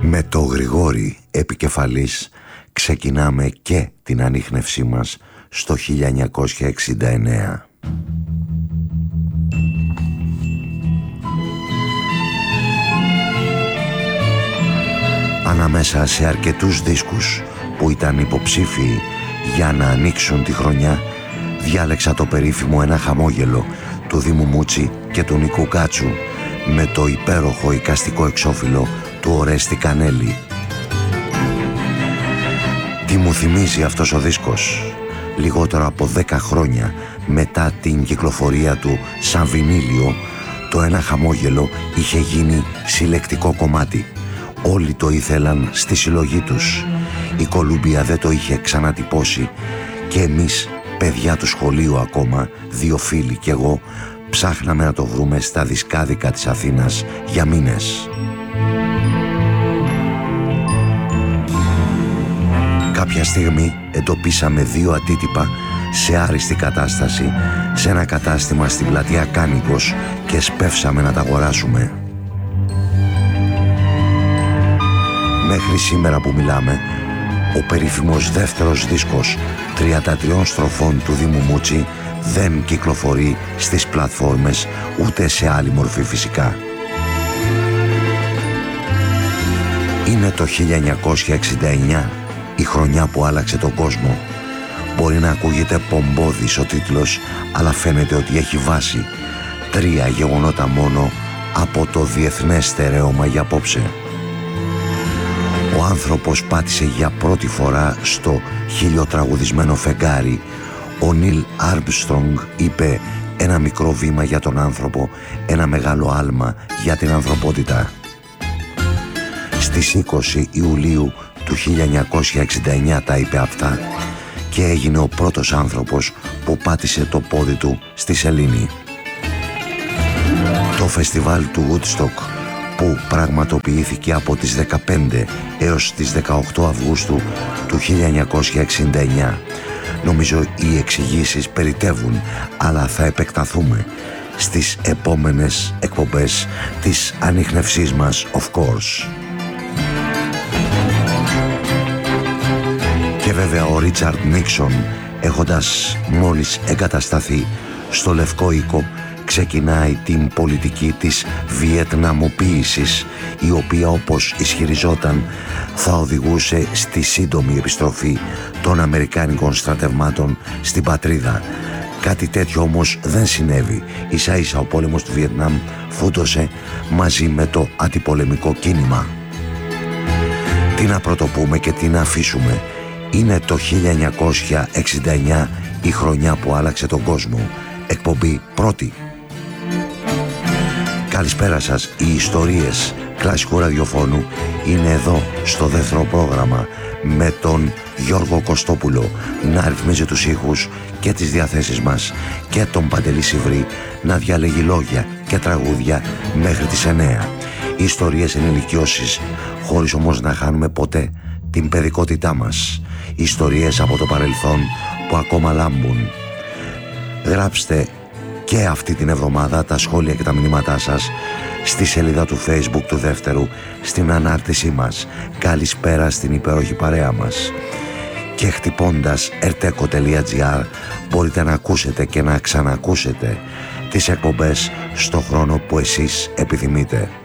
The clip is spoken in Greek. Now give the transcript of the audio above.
Με το Γρηγόρη επικεφαλής ξεκινάμε και την ανίχνευσή μας στο 1969. Ανάμεσα σε αρκετούς δίσκους που ήταν υποψήφιοι για να ανοίξουν τη χρονιά, διάλεξα το περίφημο «Ένα χαμόγελο» του Δήμου Μούτσι και του Νίκου Κάτσου με το υπέροχο εικαστικό εξώφυλλο του Ορέστη Κανέλη. Τι μου θυμίζει αυτός ο δίσκος? Λιγότερο από 10 χρόνια μετά την κυκλοφορία του σαν βινίλιο, το «Ένα χαμόγελο» είχε γίνει συλλεκτικό κομμάτι. Όλοι το ήθελαν στη συλλογή τους. Η Κολούμπια δεν το είχε ξανατυπώσει και εμείς, παιδιά του σχολείου ακόμα, 2 φίλοι κι εγώ, ψάχναμε να το βρούμε στα δισκάδικα της Αθήνας για μήνες. Κάποια στιγμή εντοπίσαμε 2 αντίτυπα σε άριστη κατάσταση σε ένα κατάστημα στην πλατεία Κάνικος και σπεύσαμε να τα αγοράσουμε. Μέχρι σήμερα που μιλάμε, ο περίφημος δεύτερος δίσκος 33 στροφών του Δήμου Μούτσι δεν κυκλοφορεί στις πλατφόρμες ούτε σε άλλη μορφή φυσικά. Είναι το 1969, η χρονιά που άλλαξε τον κόσμο. Μπορεί να ακούγεται πομπόδης ο τίτλος, αλλά φαίνεται ότι έχει βάση 3 γεγονότα μόνο από το διεθνές στερέωμα για απόψε. Ο άνθρωπος πάτησε για πρώτη φορά στο χιλιοτραγουδισμένο φεγγάρι. Ο Νίλ Άρμστρονγκ είπε «Ένα μικρό βήμα για τον άνθρωπο, ένα μεγάλο άλμα για την ανθρωπότητα». Στις 20 Ιουλίου του 1969 τα είπε αυτά και έγινε ο πρώτος άνθρωπος που πάτησε το πόδι του στη σελήνη. Το φεστιβάλ του Woodstock, που πραγματοποιήθηκε από τις 15 έως τις 18 Αυγούστου του 1969. Νομίζω οι εξηγήσεις περιτεύουν, αλλά θα επεκταθούμε στις επόμενες εκπομπές της ανίχνευσής μας, of course. Και βέβαια ο Ρίτσαρντ Νίξον, έχοντας μόλις εγκατασταθεί στο Λευκό Οίκο, ξεκινάει την πολιτική της βιετναμοποίησης, η οποία, όπως ισχυριζόταν, θα οδηγούσε στη σύντομη επιστροφή των αμερικάνικων στρατευμάτων στην πατρίδα. Κάτι τέτοιο όμως δεν συνέβη. Ίσα ίσα ο πόλεμος του Βιετνάμ φούντωσε μαζί με το αντιπολεμικό κίνημα. Τι να πρωτοπούμε και τι να αφήσουμε? Είναι το 1969 η χρονιά που άλλαξε τον κόσμο. Εκπομπή πρώτη. Καλησπέρα σας. Οι ιστορίες κλασικού ραδιοφώνου είναι εδώ στο δεύτερο πρόγραμμα με τον Γιώργο Κωστόπουλο να ρυθμίζει τους ήχους και τις διαθέσεις μας και τον Παντελή Σιβρή να διαλέγει λόγια και τραγούδια μέχρι τις 9. Ιστορίες ενηλικιώσεις, χωρίς όμως να χάνουμε ποτέ την παιδικότητά μας. Ιστορίες από το παρελθόν που ακόμα λάμπουν. Γράψτε και αυτή την εβδομάδα τα σχόλια και τα μηνύματά σας στη σελίδα του Facebook του δεύτερου, στην ανάρτησή μας. Καλησπέρα στην υπέροχη παρέα μας. Και χτυπώντας erteco.gr μπορείτε να ακούσετε και να ξανακούσετε τις εκπομπές στο χρόνο που εσείς επιθυμείτε.